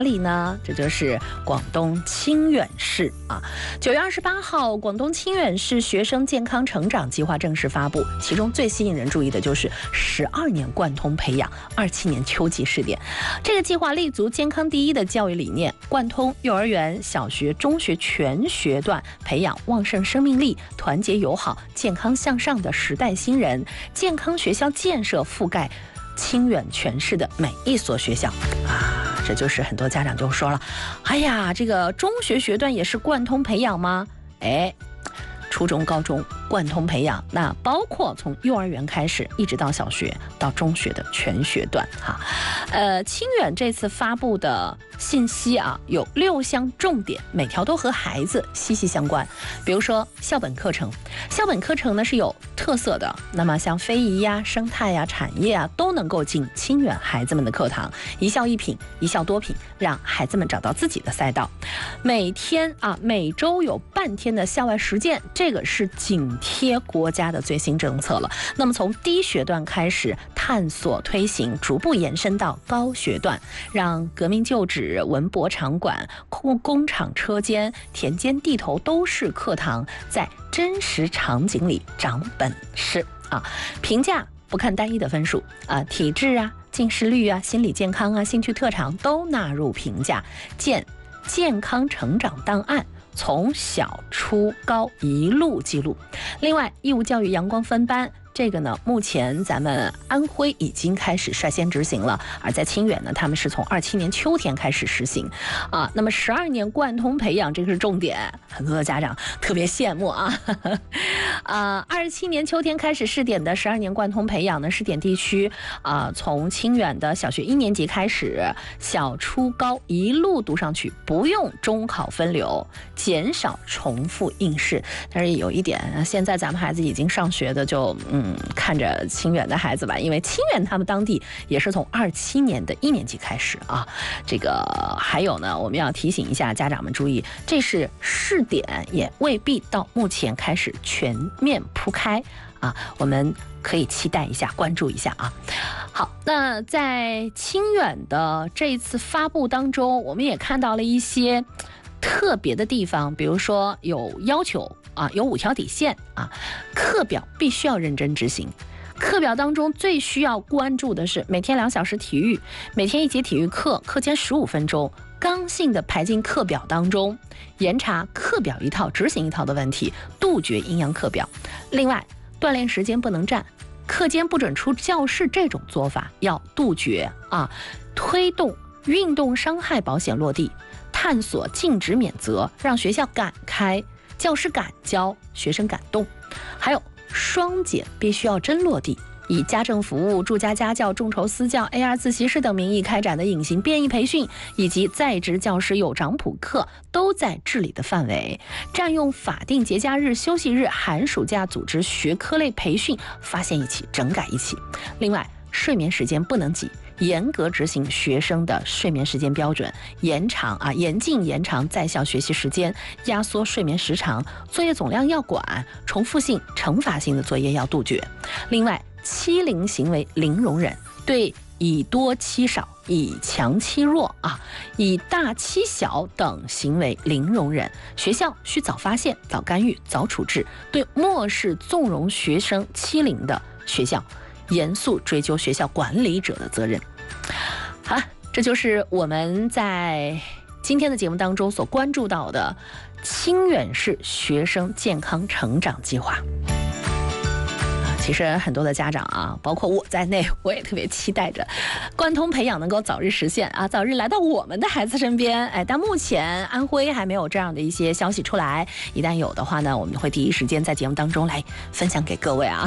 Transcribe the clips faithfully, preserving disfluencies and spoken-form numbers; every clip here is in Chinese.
里呢？这就是广东清远市啊。九月二十八号，广东清远市学生健康成长计划正式发布，其中最吸引人注意的就是十二年贯通培养，二七年秋季试点。这个计划立足健康第一的教育理念，贯通幼儿园、小学、中学全学段，培养旺盛生命力、团结友好、健康向上的时代新人。健康学校建设覆盖清远全市的每一所学校啊。这就是很多家长就说了，哎呀，这个中学学段也是贯通培养吗？哎，初中、高中贯通培养，那包括从幼儿园开始，一直到小学到中学的全学段哈。呃，清远这次发布的信息啊，有六项重点，每条都和孩子息息相关。比如说校本课程，校本课程呢是有特色的，那么像非遗呀、生态呀、产业啊，都能够进清远孩子们的课堂，一校一品，一校多品，让孩子们找到自己的赛道。每天啊，每周有半天的校外实践，这个是紧贴国家的最新政策了。那么从低学段开始探索推行，逐步延伸到高学段，让革命旧址、文博场馆、工工厂车间、田间地头都是课堂，在真实场景里长本事啊！评价不看单一的分数啊，体质啊、近视率啊、心理健康啊、兴趣特长都纳入评价，建健康成长档案，从小初高一路记录。另外，义务教育阳光分班，这个呢，目前咱们安徽已经开始率先执行了，而在清远呢，他们是从二七年秋天开始实行啊。那么十二年贯通培养，这个是重点，很多的家长特别羡慕啊。啊，二七年秋天开始试点的十二年贯通培养呢，试点地区啊，从清远的小学一年级开始，小初高一路读上去，不用中考分流，减少重复应试。但是有一点，现在咱们孩子已经上学的就嗯。嗯，看着清远的孩子吧，因为清远他们当地也是从二七年的一年级开始啊。这个还有呢，我们要提醒一下家长们注意，这是试点，也未必到目前开始全面铺开啊。我们可以期待一下，关注一下啊。好，那在清远的这一次发布当中，我们也看到了一些特别的地方，比如说有要求啊，有五条底线啊，课表必须要认真执行。课表当中最需要关注的是每天两小时体育，每天一节体育课，课间十五分钟，刚性的排进课表当中，严查课表一套执行一套的问题，杜绝阴阳课表。另外，锻炼时间不能占，课间不准出教室，这种做法要杜绝啊。推动运动伤害保险落地，探索禁止免责，让学校敢开，教师敢教，学生敢动。还有双减必须要真落地，以家政服务、住家家教、众筹私教、A R 自习室等名义开展的隐形编译培训，以及在职教师有偿补课，都在治理的范围。占用法定节假日、休息日、寒暑假组织学科类培训，发现一起，整改一起。另外，睡眠时间不能挤，严格执行学生的睡眠时间标准，延长啊，严禁延长在校学习时间，压缩睡眠时长，作业总量要管，重复性、惩罚性的作业要杜绝。另外，欺凌行为零容忍，对以多欺少、以强欺弱啊、以大欺小等行为零容忍，学校需早发现、早干预、早处置，对漠视、纵容学生欺凌的学校，严肃追究学校管理者的责任。好，这就是我们在今天的节目当中所关注到的清远市学生健康成长计划。其实很多的家长啊，包括我在内，我也特别期待着贯通培养能够早日实现啊，早日来到我们的孩子身边。哎，但目前安徽还没有这样的一些消息出来，一旦有的话呢，我们会第一时间在节目当中来分享给各位啊。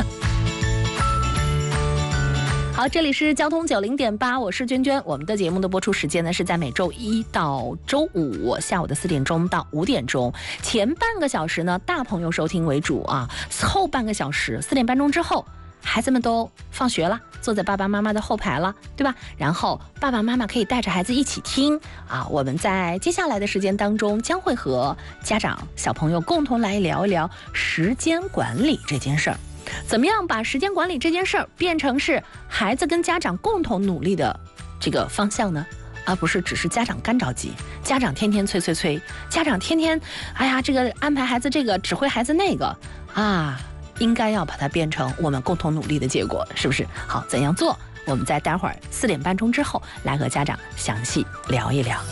好，这里是交通九零点八，我是娟娟。我们的节目的播出时间呢是在每周一到周五下午的四点钟到五点钟，前半个小时呢大朋友收听为主啊，后半个小时四点半钟之后，孩子们都放学了，坐在爸爸妈妈的后排了，对吧？然后爸爸妈妈可以带着孩子一起听啊。我们在接下来的时间当中，将会和家长、小朋友共同来聊一聊时间管理这件事儿。怎么样把时间管理这件事儿变成是孩子跟家长共同努力的这个方向呢？ 而不是只是家长干着急，家长天天催催催，家长天天，哎呀，这个安排孩子这个，指挥孩子那个啊，应该要把它变成我们共同努力的结果，是不是？好，怎样做？我们在待会儿四点半钟之后来和家长详细聊一聊。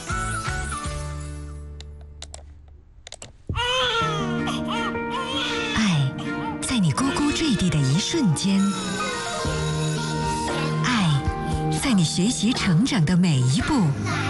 爱在你呱呱坠地的一瞬间，爱在你学习成长的每一步。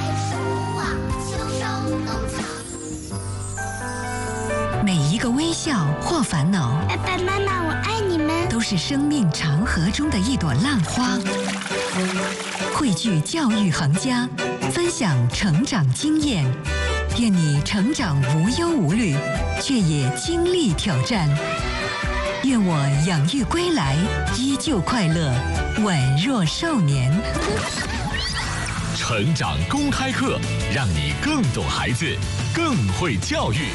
每一个微笑或烦恼， 爸爸妈妈，我爱你们， 都是生命长河中的一朵浪花。汇聚教育行家，分享成长经验，愿你成长无忧无虑，却也经历挑战。愿我养育归来，依旧快乐，宛若少年。 成长公开课，让你更懂孩子，更会教育。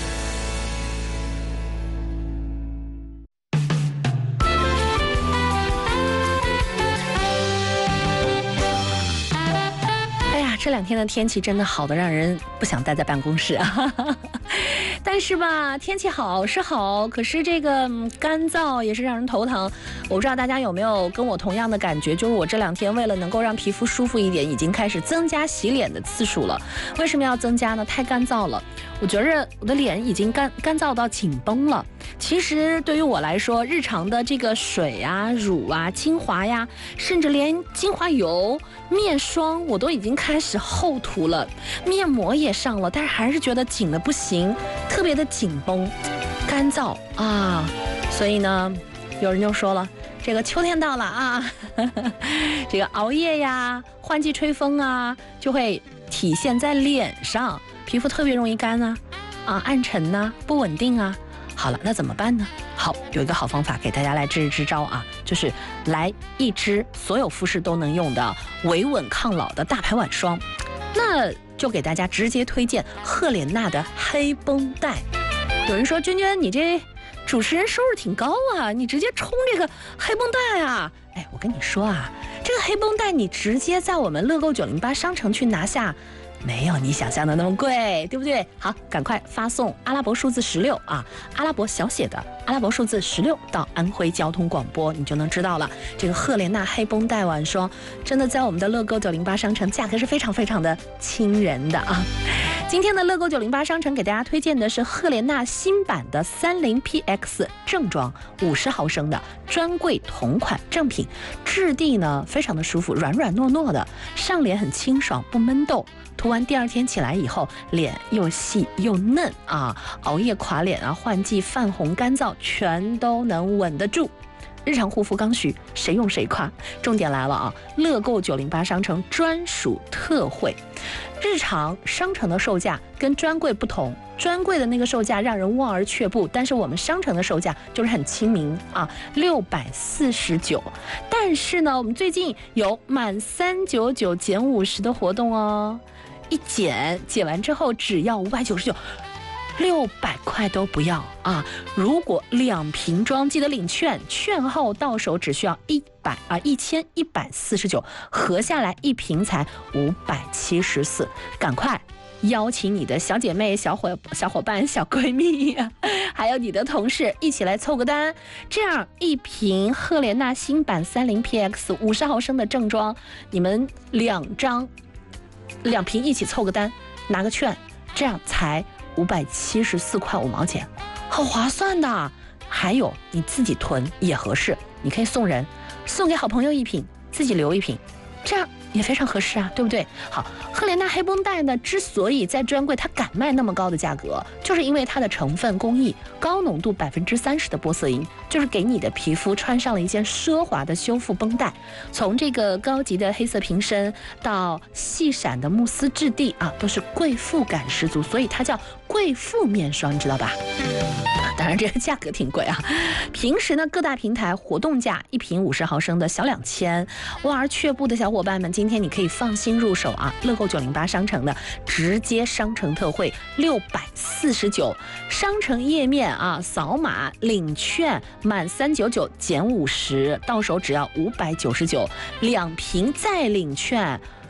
这两天的天气真的好的让人不想待在办公室啊，但是吧，天气好是好，可是这个、嗯、干燥也是让人头疼。我不知道大家有没有跟我同样的感觉，就是我这两天为了能够让皮肤舒服一点，已经开始增加洗脸的次数了。为什么要增加呢？太干燥了，我觉着我的脸已经干干燥到紧绷了。其实对于我来说，日常的这个水啊、乳啊、精华呀，甚至连精华油、面霜我都已经开始厚涂了，面膜也上了，但是还是觉得紧的不行，特别的紧绷、干燥啊。所以呢，有人就说了，这个秋天到了啊，呵呵这个熬夜呀、换季吹风啊，就会体现在脸上，皮肤特别容易干啊、啊暗沉呐、啊、不稳定啊。好了，那怎么办呢？好，有一个好方法给大家来支支招啊，就是来一支所有肤质都能用的维稳抗老的大牌晚霜。那就给大家直接推荐赫莲娜的黑绷带。有人说，娟娟你这主持人收入挺高啊，你直接冲这个黑绷带啊？哎，我跟你说啊，这个黑绷带你直接在我们乐购九零八商城去拿下，没有你想象的那么贵，对不对？好，赶快发送阿拉伯数字十六啊，阿拉伯小写的阿拉伯数字十六到安徽交通广播，你就能知道了。这个赫莲娜黑绷带晚霜，真的在我们的乐购九零八商城价格是非常非常的亲人的啊。今天的乐购九零八商城给大家推荐的是赫莲娜新版的三零 P X 正装五十毫升的专柜同款正品，质地呢非常的舒服，软软糯糯的，上脸很清爽不闷痘。涂完第二天起来以后，脸又细又嫩啊，熬夜垮脸啊，换季泛红干燥全都能稳得住。日常护肤刚需，谁用谁夸。重点来了啊！乐购九零八商城专属特惠，日常商城的售价跟专柜不同，专柜的那个售价让人望而却步，但是我们商城的售价就是很亲民啊，六百四十九。但是呢，我们最近有满三九九减五十的活动哦。一减减完之后只要五百九十九，六百块都不要啊！如果两瓶装，记得领券，券后到手只需要一百啊一千一百四十九，合下来一瓶才五百七十四，赶快邀请你的小姐妹、小伙小伙伴、小闺蜜，还有你的同事一起来凑个单，这样一瓶赫莲娜新版三零 P X 五十毫升的正装，你们两张。两瓶一起凑个单，拿个券，这样才五百七十四块五毛钱，好划算的。还有你自己囤也合适，你可以送人，送给好朋友一瓶，自己留一瓶，这样也非常合适啊，对不对？好，赫莲娜黑绷带呢，之所以在专柜它敢卖那么高的价格，就是因为它的成分工艺高浓度百分之三十的玻色因，就是给你的皮肤穿上了一件奢华的修复绷带。从这个高级的黑色瓶身到细闪的慕斯质地啊，都是贵妇感十足，所以它叫贵妇面霜，你知道吧？当然这个价格挺贵啊，平时呢各大平台活动价一瓶五十毫升的小两千，望而却步的小伙伴们，今天你可以放心入手啊！乐购九零八商城的直接商城特惠六百四十九，商城页面啊扫码领券满三九九减五十，到手只要五百九十九，两瓶再领券。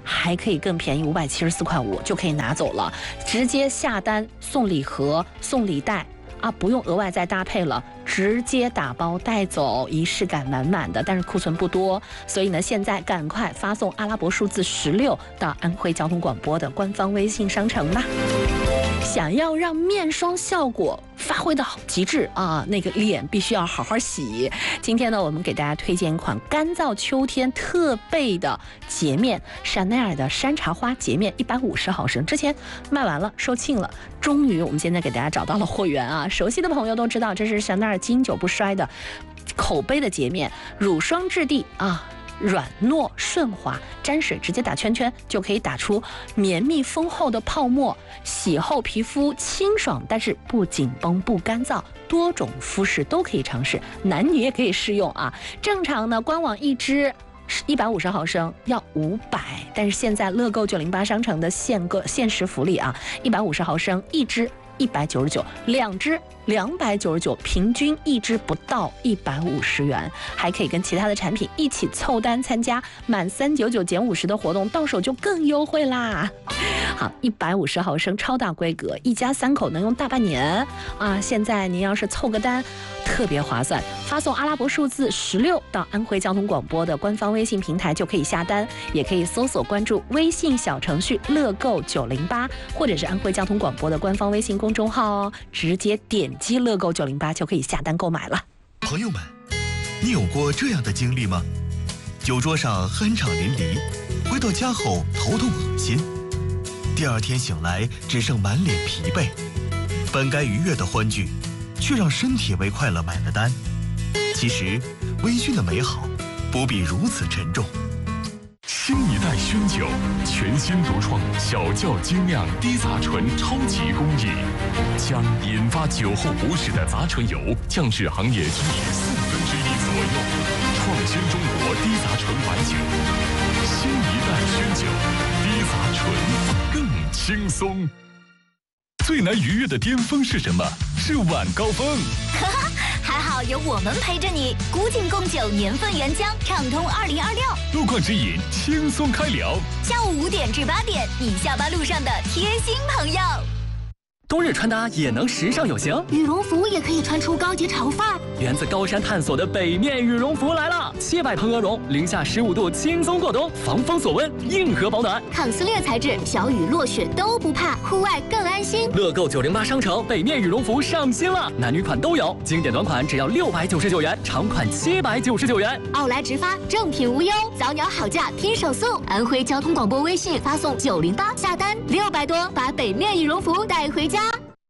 还可以更便宜，五百七十四块五就可以拿走了，直接下单送礼盒、送礼袋啊，不用额外再搭配了，直接打包带走，仪式感满满的。但是库存不多，所以呢，现在赶快发送阿拉伯数字十六到安徽交通广播的官方微信商城吧。想要让面霜效果发挥的好极致啊，那个脸必须要好好洗。今天呢，我们给大家推荐一款干燥秋天特备的洁面，香奈儿的山茶花洁面一百五十毫升，之前卖完了，售罄了。终于，我们现在给大家找到了货源啊！熟悉的朋友都知道，这是香奈儿经久不衰的口碑的洁面，乳霜质地啊。软糯顺滑，沾水直接打圈圈就可以打出绵密丰厚的泡沫，洗后皮肤清爽，但是不紧绷不干燥，多种肤势都可以尝试，男女也可以试用啊。正常呢，官网一支一百五十毫升要五百，但是现在乐购九零八商城的限购限时福利啊，一百五十毫升一支一百九十九，两支两百九十九，平均一支不到一百五十元，还可以跟其他的产品一起凑单参加满三九九减五十的活动，到手就更优惠啦。好，一百五十毫升超大规格，一家三口能用大半年啊！现在您要是凑个单，特别划算，发送阿拉伯数字十六到安徽交通广播的官方微信平台就可以下单，也可以搜索关注微信小程序乐购九零八，或者是安徽交通广播的官方微信公众号哦，直接点击乐购九零八就可以下单购买了。 朋友们，你有过这样的经历吗？酒桌上酣畅淋漓，回到家后头痛恶心，第二天醒来只剩满脸疲惫，本该愉悦的欢聚，却让身体为快乐买了单。其实，微醺的美好不必如此沉重。 新一代熏酒，全新独创小窖精酿低杂醇超级工艺，将引发酒后不适的杂醇油降至行业均值四分之一左右，创新中国低杂醇白酒。新一代熏酒，低杂醇更轻松。最难逾越的巅峰是什么？是晚高峰。 哈哈，还好有我们陪着你。古井贡酒年份原浆，畅通二零二六。 路况指引，轻松开聊。 下午五点至八点，你下班路上的贴心朋友。 冬日穿搭也能时尚有型， 羽绒服也可以穿出高级潮范儿。 源自高山探索的北面羽绒服来了，七百蓬鹅绒，零下十五度轻松过冬，防风锁温，硬核保暖， 抗撕裂材质，小雨落雪都不怕，户外更安心。 乐购九零八商城北面羽绒服上新了，男女款都有，经典短款只要六百九十九元，长款七百九十九元。 奥莱直发，正品无忧，早鸟好价拼手速。安徽交通广播微信发送九零八下单，六百多，把北面羽绒服带回家。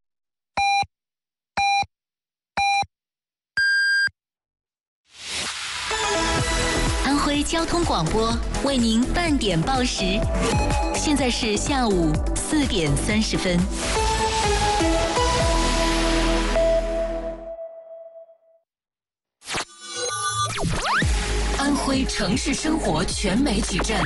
安徽交通广播为您半点报时，现在是下午四点三十分。安徽城市生活全媒体站，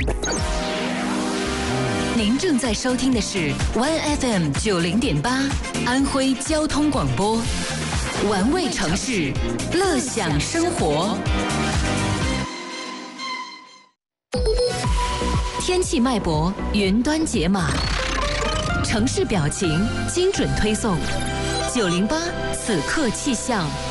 您正在收听的是 One F M 九零点八，安徽交通广播，玩味城市，乐享生活。天气脉搏，云端解码，城市表情，精准推送。九零八此刻气象。